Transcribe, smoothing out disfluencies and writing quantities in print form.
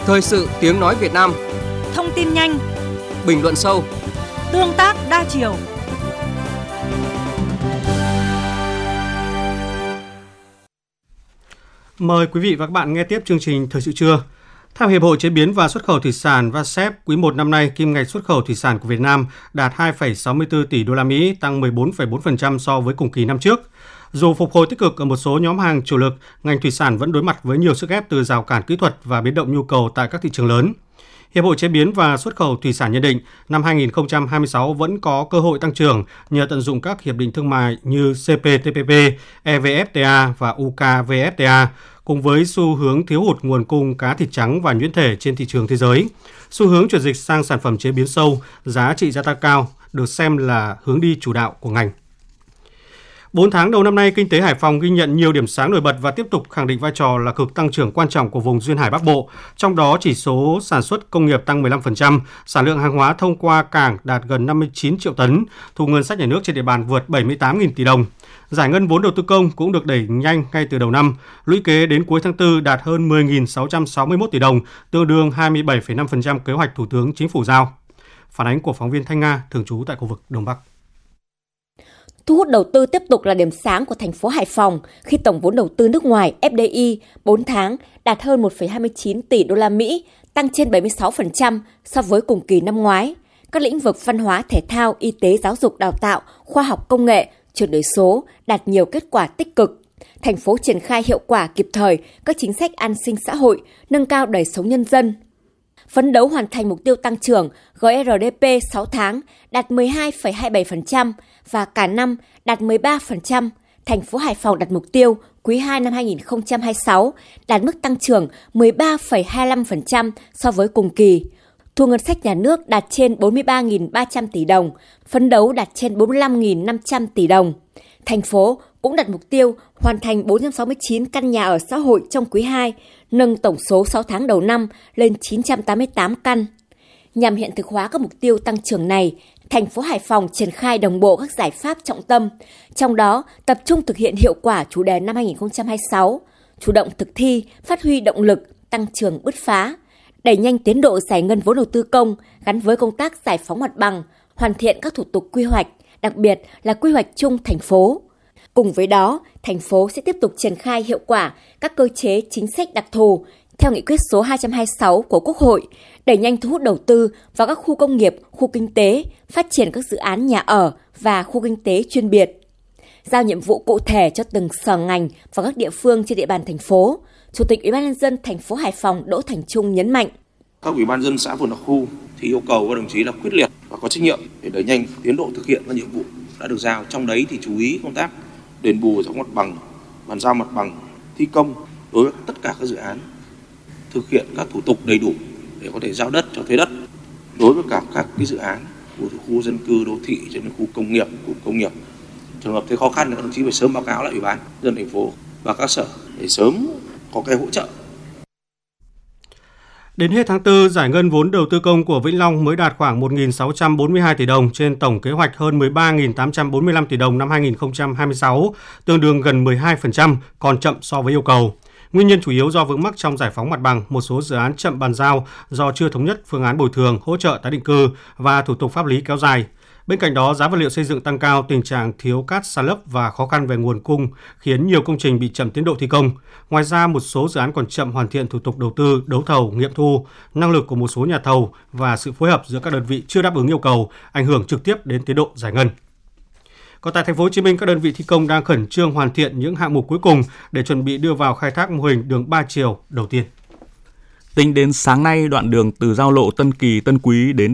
Thời sự tiếng nói Việt Nam. Thông tin nhanh, bình luận sâu, tương tác đa chiều. Mời quý vị và các bạn nghe tiếp chương trình Thời sự trưa. Theo Hiệp hội Chế biến và Xuất khẩu Thủy sản VASEP, quý 1 năm nay, kim ngạch xuất khẩu thủy sản của Việt Nam đạt 2,64 tỷ đô la Mỹ, tăng 14,4% so với cùng kỳ năm trước. Dù phục hồi tích cực ở một số nhóm hàng chủ lực, ngành thủy sản vẫn đối mặt với nhiều sức ép từ rào cản kỹ thuật và biến động nhu cầu tại các thị trường lớn. Hiệp hội Chế biến và Xuất khẩu Thủy sản nhận định năm 2026 vẫn có cơ hội tăng trưởng nhờ tận dụng các hiệp định thương mại như CPTPP, EVFTA và UKVFTA, cùng với xu hướng thiếu hụt nguồn cung cá thịt trắng và nhuyễn thể trên thị trường thế giới. Xu hướng chuyển dịch sang sản phẩm chế biến sâu, giá trị gia tăng cao được xem là hướng đi chủ đạo của ngành. 4 tháng đầu năm nay, kinh tế Hải Phòng ghi nhận nhiều điểm sáng nổi bật và tiếp tục khẳng định vai trò là cực tăng trưởng quan trọng của vùng Duyên Hải Bắc Bộ. Trong đó, chỉ số sản xuất công nghiệp tăng 15%, sản lượng hàng hóa thông qua cảng đạt gần 59 triệu tấn, thu ngân sách nhà nước trên địa bàn vượt 78.000 tỷ đồng. Giải ngân vốn đầu tư công cũng được đẩy nhanh ngay từ đầu năm, lũy kế đến cuối tháng 4 đạt hơn 10.661 tỷ đồng, tương đương 27,5% kế hoạch Thủ tướng Chính phủ giao. Phản ánh của phóng viên Thanh Nga, thường trú tại khu vực Đông Bắc. Thu hút đầu tư tiếp tục là điểm sáng của thành phố Hải Phòng khi tổng vốn đầu tư nước ngoài FDI 4 tháng đạt hơn 1,29 tỷ đô la Mỹ, tăng trên 76% so với cùng kỳ năm ngoái. Các lĩnh vực văn hóa, thể thao, y tế, giáo dục, đào tạo, khoa học công nghệ, chuyển đổi số đạt nhiều kết quả tích cực. Thành phố triển khai hiệu quả kịp thời các chính sách an sinh xã hội, nâng cao đời sống nhân dân. Phấn đấu hoàn thành mục tiêu tăng trưởng GRDP 6 tháng đạt 12,27% và cả năm đạt 13%. Thành phố Hải Phòng đặt mục tiêu quý 2 năm 2026 đạt mức tăng trưởng 13,25% so với cùng kỳ. Thu ngân sách nhà nước đạt trên 43.300 tỷ đồng, phấn đấu đạt trên 45.500 tỷ đồng. Thành phố cũng đặt mục tiêu hoàn thành 469 căn nhà ở xã hội trong quý 2, nâng tổng số 6 tháng đầu năm lên 988 căn. Nhằm hiện thực hóa các mục tiêu tăng trưởng này, thành phố Hải Phòng triển khai đồng bộ các giải pháp trọng tâm, trong đó tập trung thực hiện hiệu quả chủ đề năm 2026, chủ động thực thi, phát huy động lực, tăng trưởng bứt phá, đẩy nhanh tiến độ giải ngân vốn đầu tư công gắn với công tác giải phóng mặt bằng, hoàn thiện các thủ tục quy hoạch, đặc biệt là quy hoạch chung thành phố. Cùng với đó, thành phố sẽ tiếp tục triển khai hiệu quả các cơ chế chính sách đặc thù theo nghị quyết số 226 của Quốc hội, đẩy nhanh thu hút đầu tư vào các khu công nghiệp, khu kinh tế, phát triển các dự án nhà ở và khu kinh tế chuyên biệt. Giao nhiệm vụ cụ thể cho từng sở ngành và các địa phương trên địa bàn thành phố, Chủ tịch Ủy ban nhân dân thành phố Hải Phòng Đỗ Thành Trung nhấn mạnh: các ủy ban dân xã phường đặc khu thì yêu cầu các đồng chí là quyết liệt và có trách nhiệm để đẩy nhanh tiến độ thực hiện các nhiệm vụ đã được giao. Trong đấy thì chú ý công tác đền bù giải phóng mặt bằng, bàn giao mặt bằng, thi công đối với tất cả các dự án, thực hiện các thủ tục đầy đủ để có thể giao đất cho thuê đất đối với cả các cái dự án của khu dân cư, đô thị cho đến khu công nghiệp. Trường hợp thấy khó khăn thì các đồng chí phải sớm báo cáo lại Ủy ban dân thành phố và các sở để sớm có cái hỗ trợ. Đến hết tháng 4, giải ngân vốn đầu tư công của Vĩnh Long mới đạt khoảng 1.642 tỷ đồng trên tổng kế hoạch hơn 13.845 tỷ đồng năm 2026, tương đương gần 12%, còn chậm so với yêu cầu. Nguyên nhân chủ yếu do vướng mắc trong giải phóng mặt bằng, một số dự án chậm bàn giao do chưa thống nhất phương án bồi thường, hỗ trợ tái định cư và thủ tục pháp lý kéo dài. Bên cạnh đó, giá vật liệu xây dựng tăng cao, tình trạng thiếu cát san lấp và khó khăn về nguồn cung khiến nhiều công trình bị chậm tiến độ thi công. Ngoài ra, một số dự án còn chậm hoàn thiện thủ tục đầu tư, đấu thầu, nghiệm thu, năng lực của một số nhà thầu và sự phối hợp giữa các đơn vị chưa đáp ứng yêu cầu, ảnh hưởng trực tiếp đến tiến độ giải ngân. Còn tại thành phố Hồ Chí Minh, các đơn vị thi công đang khẩn trương hoàn thiện những hạng mục cuối cùng để chuẩn bị đưa vào khai thác mô hình đường 3 chiều đầu tiên. Tính đến sáng nay, đoạn đường từ giao lộ Tân Kỳ, Tân Quý đến